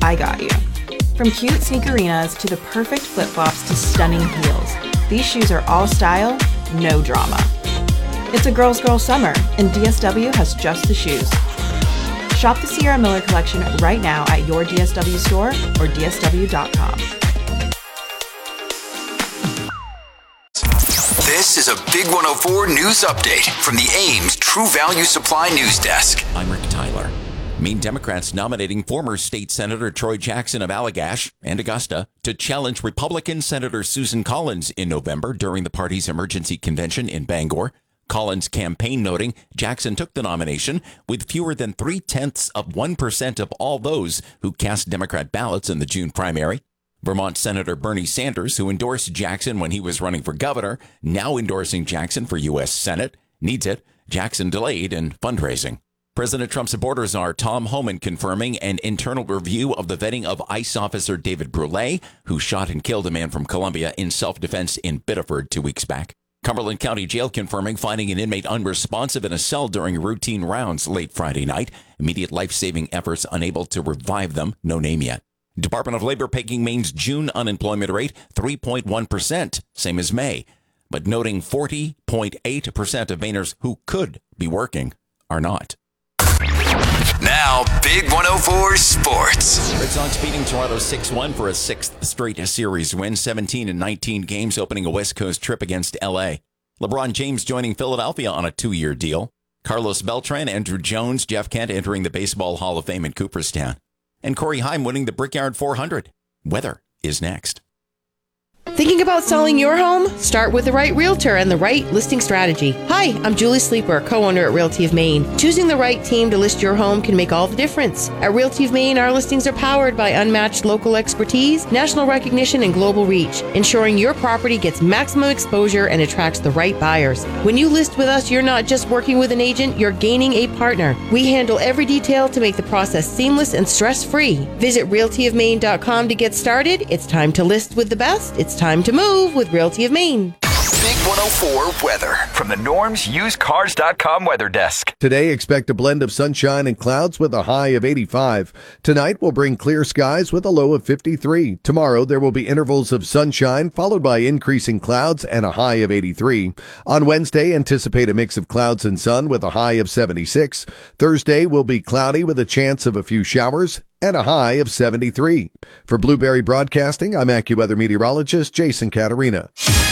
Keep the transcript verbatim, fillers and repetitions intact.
I got you. From cute sneakerinas to the perfect flip-flops to stunning heels, these shoes are all style, no drama. It's a girl's girl summer, and D S W has just the shoes. Shop the Sierra Miller collection right now at your D S W store or D S W dot com. This is a Big one oh four News Update from the Ames True Value Supply News Desk. I'm Rick Tyler. Maine Democrats nominating former State Senator Troy Jackson of Allagash and Augusta to challenge Republican Senator Susan Collins in November during the party's emergency convention in Bangor. Collins' campaign noting Jackson took the nomination with fewer than three-tenths of one percent of all those who cast Democrat ballots in the June primary. Vermont Senator Bernie Sanders, who endorsed Jackson when he was running for governor, now endorsing Jackson for U S Senate, needs it. Jackson delayed in fundraising. President Trump's supporters are Tom Homan confirming an internal review of the vetting of ICE officer David Brule, who shot and killed a man from Colombia in self-defense in Biddeford two weeks back. Cumberland County Jail confirming finding an inmate unresponsive in a cell during routine rounds late Friday night. Immediate life-saving efforts unable to revive them. No name yet. Department of Labor pegging Maine's June unemployment rate three point one percent, same as May, but noting forty point eight percent of Mainers who could be working are not. Now, Big one oh four Sports. Red Sox beating Toronto six one for a sixth straight series win, seventeen and nineteen games, opening a West Coast trip against L A. LeBron James joining Philadelphia on a two-year deal. Carlos Beltran, Andrew Jones, Jeff Kent entering the Baseball Hall of Fame in Cooperstown. And Corey Heim winning the Brickyard four hundred. Weather is next. Thinking about selling your home? Start with the right realtor and the right listing strategy. Hi, I'm Julie Sleeper, co-owner at Realty of Maine. Choosing the right team to list your home can make all the difference. At Realty of Maine, our listings are powered by unmatched local expertise, national recognition, and global reach, ensuring your property gets maximum exposure and attracts the right buyers. When you list with us, you're not just working with an agent, you're gaining a partner. We handle every detail to make the process seamless and stress-free. Visit realty of maine dot com to get started. It's time to list with the best. It's time to move with Realty of Maine. Big one oh four weather from the Norms Used Cars dot com weather desk. Today, expect a blend of sunshine and clouds with a high of eighty-five. Tonight will bring clear skies with a low of fifty-three. Tomorrow, there will be intervals of sunshine followed by increasing clouds and a high of eighty-three. On Wednesday, anticipate a mix of clouds and sun with a high of seventy-six. Thursday will be cloudy with a chance of a few showers and a high of seventy-three. For Blueberry Broadcasting, I'm AccuWeather meteorologist Jason Caterina.